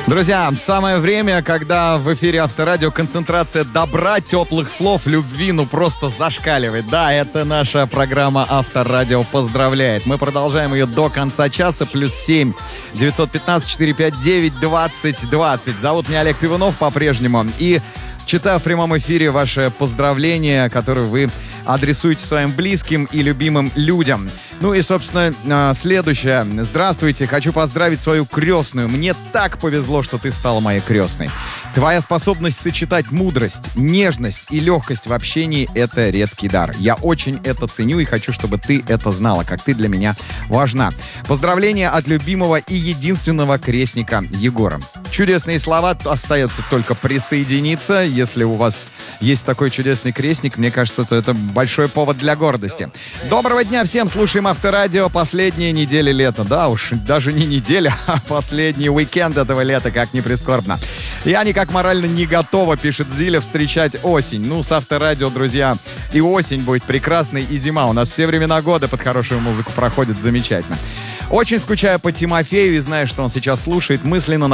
Друзья, самое время, когда в эфире Авторадио концентрация добра, теплых слов, любви, просто зашкаливает. Да, это наша программа Авторадио поздравляет. Мы продолжаем ее до конца часа. +7 915 459 20 20. Зовут меня Олег Пивунов по-прежнему. И читаю в прямом эфире ваши поздравления, которые вы адресуете своим близким и любимым людям. Ну и, собственно, следующее. Здравствуйте, хочу поздравить свою крестную. Мне так повезло, что ты стала моей крестной. Твоя способность сочетать мудрость, нежность и легкость в общении — это редкий дар. Я очень это ценю и хочу, чтобы ты это знала, как ты для меня важна. Поздравления от любимого и единственного крестника Егора. Чудесные слова, остается только присоединиться. Если у вас есть такой чудесный крестник, мне кажется, то это большой повод для гордости. Доброго дня всем, слушаем Авторадио. Последняя неделя лета. Да уж, даже не неделя, а последний уикенд этого лета, как ни прискорбно. Я никак морально не готова, пишет Зиля, встречать осень. С Авторадио, друзья, и осень будет прекрасной, и зима. У нас все времена года под хорошую музыку проходят замечательно. Очень скучаю по Тимофею и знаю, что он сейчас слушает. Мысленно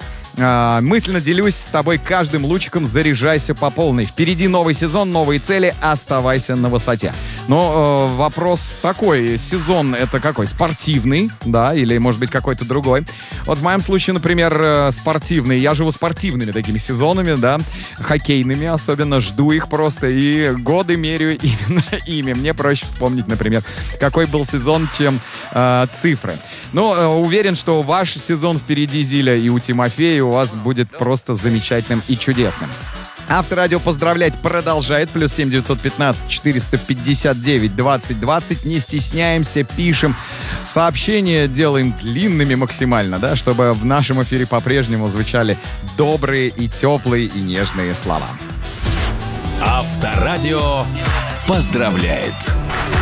делюсь с тобой каждым лучиком. Заряжайся по полной. Впереди новый сезон, новые цели. Оставайся на высоте. Но вопрос такой. Сезон это какой? Спортивный, да? Или, может быть, какой-то другой? Вот в моем случае, например, спортивный. Я живу спортивными такими сезонами, да? Хоккейными особенно. Жду их просто. И годы меряю именно ими. Мне проще вспомнить, например, какой был сезон, чем цифры. Но уверен, что ваш сезон впереди, Зиля, и у Тимофея у вас будет просто замечательным и чудесным. Авторадио поздравлять продолжает. +7 915 459 20 20. Не стесняемся, пишем. Сообщения делаем длинными максимально, да, чтобы в нашем эфире по-прежнему звучали добрые и теплые и нежные слова. Авторадио поздравляет.